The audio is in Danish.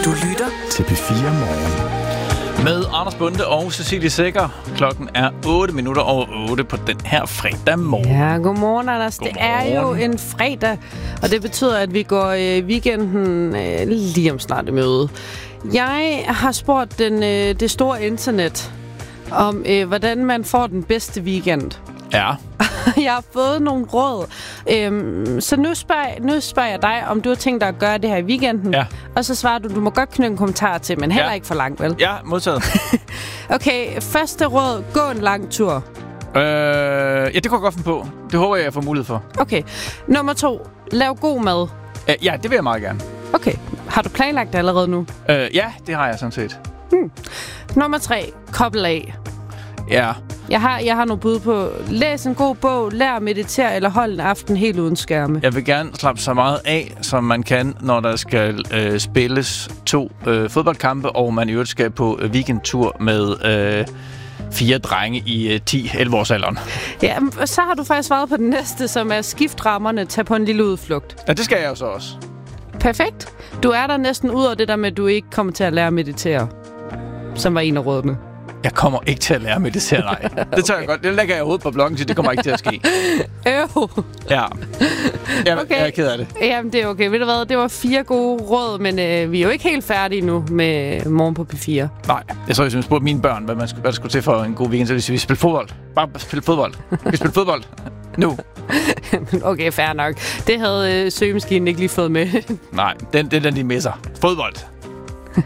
Du lytter til P4 Morgen. Med Anders Bunde og Cecilie Sækker. Klokken er 8:08 på den her fredag morgen. Ja, godmorgen, Anders. Godmorgen. Det er jo en fredag, og det betyder, at vi går i weekenden lige om snart i møde. Jeg har spurgt det store internet om, hvordan man får den bedste weekend. Ja. Jeg har fået nogle råd. Så nu spørger jeg dig, om du har tænkt dig at gøre det her i weekenden. Ja. Og så svarer du må godt knytte en kommentar til, men heller ikke for langt, vel? Ja, modtaget. Okay, første råd. Gå en lang tur. Ja, det kunne jeg godt finde på. Det håber jeg får mulighed for. Okay. Nummer 2. Lav god mad. Ja, det vil jeg meget gerne. Okay. Har du planlagt det allerede nu? Ja, det har jeg sådan set. Nummer 3. Kobl af. Ja. Jeg har nogle bud på. Læs en god bog, lær at meditere, eller hold en aften helt uden skærme. Jeg vil gerne slappe så meget af, som man kan, når der skal spilles 2 fodboldkampe, og man i øvrigt skal på weekendtur med 4 drenge i 10-11 års alderen. Ja, så har du faktisk svaret på den næste, som er skift rammerne, tag på en lille udflugt. Ja, det skal jeg jo så også. Perfekt. Du er der næsten ud af det der med, at du ikke kommer til at lære at meditere, som var en af rådene. Jeg kommer ikke til at lære med det her, nej. Det tager jeg godt. Det lægger jeg hovedet på bloggen, så det kommer ikke til at ske. Ja. Okay. Jeg er ked af det. Jamen, det er okay. Ved du hvad? Det var 4 gode råd, men vi er jo ikke helt færdige nu med Morgen på P4. Nej. Jeg så, hvis jeg spurgte mine børn, hvad der skulle til for en god weekend, så ville vi spille fodbold. Bare spille fodbold. Vi spiller fodbold. Nu. Okay, fair nok. Det havde søgemaskinen ikke lige fået med. Nej, den de misser. Fodbold.